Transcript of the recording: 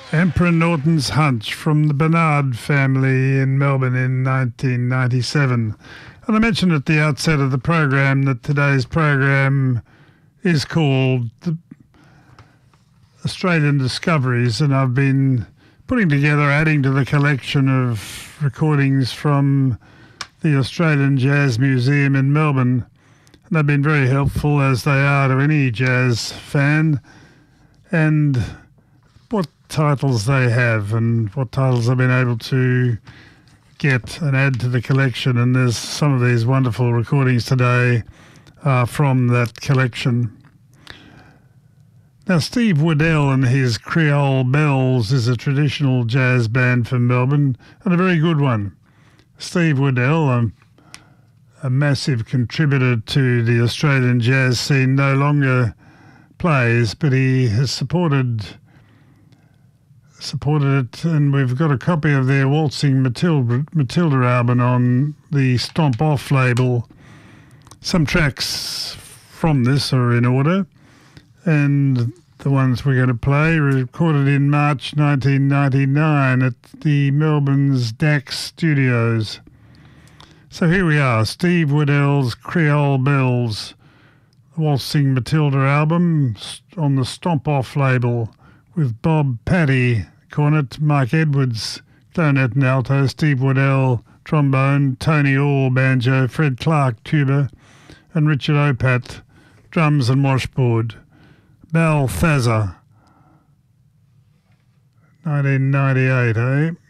Emperor Norton's Hunch from the Bernard family in Melbourne in 1997. And I mentioned at the outset of the program that today's program is called the Australian Discoveries, and I've been putting together, adding to the collection of recordings from the Australian Jazz Museum in Melbourne. And they've been very helpful, as they are to any jazz fan, and what titles they have and what titles I've been able to get and add to the collection. And there's some of these wonderful recordings today from that collection. Now, Steve Waddell and his Creole Bells is a traditional jazz band from Melbourne, and a very good one. Steve Waddell, a massive contributor to the Australian jazz scene, no longer plays, but he has supported it, and we've got a copy of their Waltzing Matilda album on the Stomp Off label. Some tracks from this are in order, and the ones we're going to play were recorded in March 1999 at the Melbourne's DAX Studios. So here we are, Steve Waddell's Creole Bells, the Waltzing Matilda album on the Stomp Off label, with Bob Patty, cornet, Mike Edwards, clarinet and alto, Steve Waddell, trombone, Tony Orr, banjo, Fred Clark, tuba, and Richard Opat, drums and washboard. Balthazar, 1998, eh?